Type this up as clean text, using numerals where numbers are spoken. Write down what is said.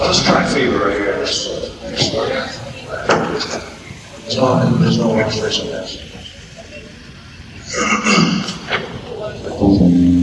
Let's try fever right here. There's no illustration there.